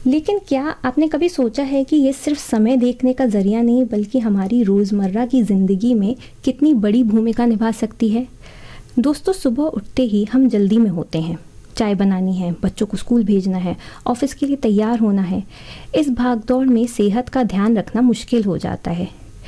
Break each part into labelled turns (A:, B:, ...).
A: लेकिन क्या आपने कभी सोचा है कि ये सिर्फ समय देखने का ज़रिया नहीं बल्कि हमारी रोज़मर्रा की ज़िंदगी में कितनी बड़ी भूमिका निभा सकती है। दोस्तों, सुबह उठते ही हम जल्दी में होते हैं। चाय बनानी है, बच्चों को स्कूल भेजना है, ऑफिस के लिए तैयार होना है। इस भागदौड़ में सेहत का ध्यान रखना मुश्किल हो जाता है।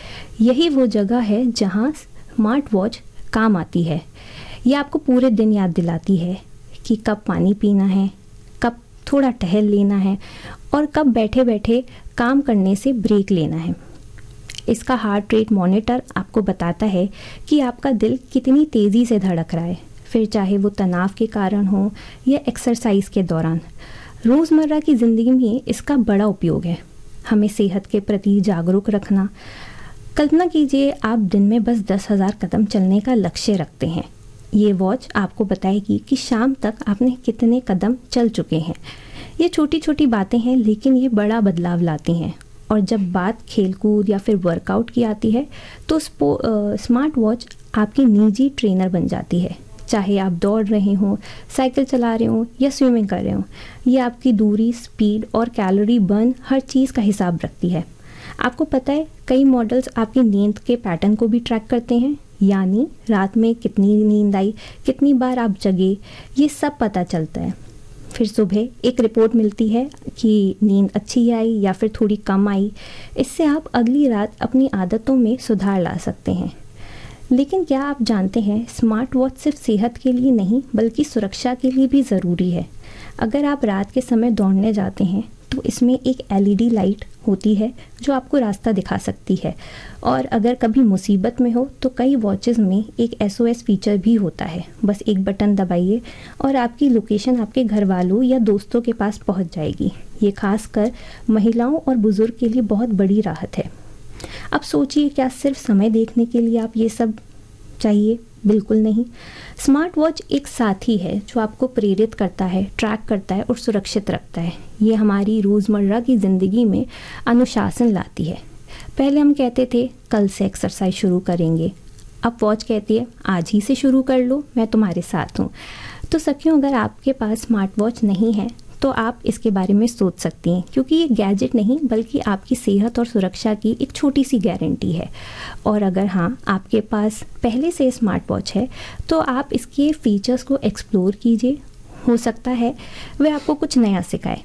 A: यही वो जगह है जहाँ स्मार्ट वॉच काम आती है। ये आपको पूरे दिन याद दिलाती है कि कब पानी पीना है, कब थोड़ा टहल लेना है और कब बैठे बैठे काम करने से ब्रेक लेना है। इसका हार्ट रेट मॉनिटर आपको बताता है कि आपका दिल कितनी तेज़ी से धड़क रहा है, फिर चाहे वो तनाव के कारण हो या एक्सरसाइज के दौरान। रोज़मर्रा की ज़िंदगी में इसका बड़ा उपयोग है, हमें सेहत के प्रति जागरूक रखना। कल्पना कीजिए आप दिन में बस 10,000 कदम चलने का लक्ष्य रखते हैं। ये वॉच आपको बताएगी कि शाम तक आपने कितने कदम चल चुके हैं। ये छोटी छोटी बातें हैं लेकिन ये बड़ा बदलाव लाती हैं। और जब बात खेलकूद या फिर वर्कआउट की आती है तो स्मार्ट वॉच आपकी निजी ट्रेनर बन जाती है। चाहे आप दौड़ रहे हों, साइकिल चला रहे हों या स्विमिंग कर रहे हों, ये आपकी दूरी, स्पीड और कैलोरी बर्न हर चीज़ का हिसाब रखती है। आपको पता है कई मॉडल्स आपकी नींद के पैटर्न को भी ट्रैक करते हैं, यानी रात में कितनी नींद आई, कितनी बार आप जगे, ये सब पता चलता है। फिर सुबह एक रिपोर्ट मिलती है कि नींद अच्छी आई या फिर थोड़ी कम आई। इससे आप अगली रात अपनी आदतों में सुधार ला सकते हैं। लेकिन क्या आप जानते हैं स्मार्ट वॉच सिर्फ सेहत के लिए नहीं बल्कि सुरक्षा के लिए भी ज़रूरी है। अगर आप रात के समय दौड़ने जाते हैं तो इसमें एक LED लाइट होती है जो आपको रास्ता दिखा सकती है। और अगर कभी मुसीबत में हो तो कई वॉचेस में एक SOS फीचर भी होता है। बस एक बटन दबाइए और आपकी लोकेशन आपके घर वालों या दोस्तों के पास पहुंच जाएगी। ये खासकर महिलाओं और बुजुर्ग के लिए बहुत बड़ी राहत है। अब सोचिए, क्या सिर्फ समय देखने के लिए आप ये सब चाहिए? बिल्कुल नहीं। स्मार्ट वॉच एक साथी है जो आपको प्रेरित करता है, ट्रैक करता है और सुरक्षित रखता है। ये हमारी रोज़मर्रा की ज़िंदगी में अनुशासन लाती है। पहले हम कहते थे कल से एक्सरसाइज शुरू करेंगे, अब वॉच कहती है आज ही से शुरू कर लो, मैं तुम्हारे साथ हूँ। तो सखियों, अगर आपके पास स्मार्ट वॉच नहीं है तो आप इसके बारे में सोच सकती हैं, क्योंकि ये गैजेट नहीं बल्कि आपकी सेहत और सुरक्षा की एक छोटी सी गारंटी है। और अगर हाँ आपके पास पहले से स्मार्ट वॉच है तो आप इसके फीचर्स को एक्सप्लोर कीजिए, हो सकता है वह आपको कुछ नया सिखाए।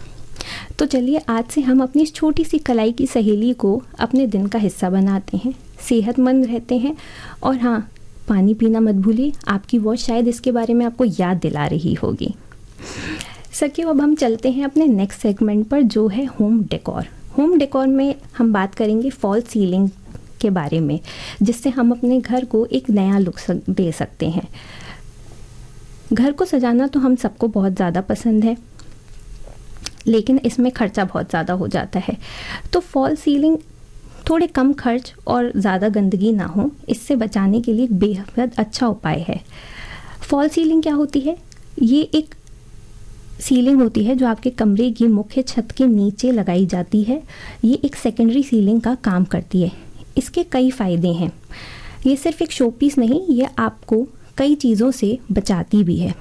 A: तो चलिए आज से हम अपनी इस छोटी सी कलाई की सहेली को अपने दिन का हिस्सा बनाते हैं, सेहतमंद रहते हैं। और हाँ, पानी पीना मत भूलिए, आपकी वॉच शायद इसके बारे में आपको याद दिला रही होगी। सखियों, अब हम चलते हैं अपने नेक्स्ट सेगमेंट पर जो है होम डेकोर। होम डेकोर में हम बात करेंगे फॉल सीलिंग के बारे में, जिससे हम अपने घर को एक नया लुक दे सकते हैं। घर को सजाना तो हम सबको बहुत ज़्यादा पसंद है, लेकिन इसमें खर्चा बहुत ज़्यादा हो जाता है। तो फॉल सीलिंग थोड़े कम खर्च और ज़्यादा गंदगी ना हो, इससे बचाने के लिए एक बेहद अच्छा उपाय है। फॉल सीलिंग क्या होती है? ये एक सीलिंग होती है जो आपके कमरे की मुख्य छत के नीचे लगाई जाती है। ये एक सेकेंडरी सीलिंग का काम करती है। इसके कई फ़ायदे हैं। ये सिर्फ एक शोपीस नहीं, ये आपको कई चीज़ों से बचाती भी है।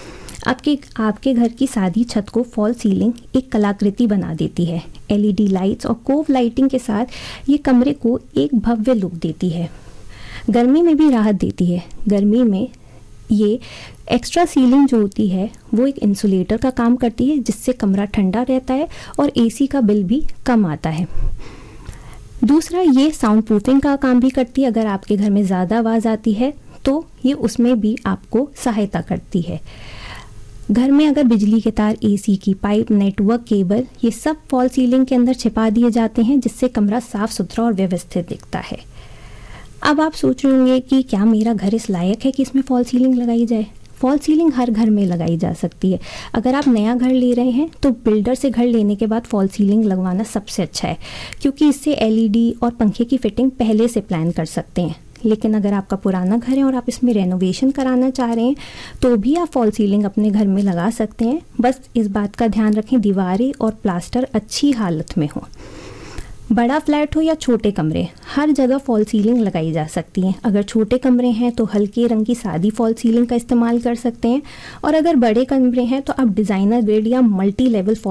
A: आपके घर की सादी छत को फॉल सीलिंग एक कलाकृति बना देती है। LED लाइट्स और कोव लाइटिंग के साथ ये कमरे को एक भव्य लुक देती है। गर्मी में भी राहत देती है। गर्मी में ये एक्स्ट्रा सीलिंग जो होती है वो एक इंसुलेटर का काम करती है, जिससे कमरा ठंडा रहता है और AC का बिल भी कम आता है। दूसरा, ये साउंड प्रूफिंग का काम भी करती है। अगर आपके घर में ज़्यादा आवाज़ आती है तो ये उसमें भी आपको सहायता करती है। घर में अगर बिजली के तार, AC की पाइप, नेटवर्क केबल, ये सब फॉल सीलिंग के अंदर छिपा दिए जाते हैं, जिससे कमरा साफ सुथरा और व्यवस्थित दिखता है। अब आप सोच रहे होंगे कि क्या मेरा घर इस लायक है कि इसमें फॉल सीलिंग लगाई जाए? फॉल सीलिंग हर घर में लगाई जा सकती है। अगर आप नया घर ले रहे हैं तो बिल्डर से घर लेने के बाद फॉल सीलिंग लगवाना सबसे अच्छा है, क्योंकि इससे LED और पंखे की फिटिंग पहले से प्लान कर सकते हैं। लेकिन अगर आपका पुराना घर है और आप इसमें रेनोवेशन कराना चाह रहे हैं तो भी आप फॉल सीलिंग अपने घर में लगा सकते हैं। बस इस बात का ध्यान रखें दीवारें और प्लास्टर अच्छी हालत में हो। बड़ा फ्लैट हो या छोटे कमरे, हर जगह फॉल सीलिंग लगाई जा सकती है। अगर छोटे कमरे हैं तो हल्के रंग की सादी फॉल सीलिंग का इस्तेमाल कर सकते हैं, और अगर बड़े कमरे हैं तो आप डिज़ाइनर ग्रेड या मल्टी लेवल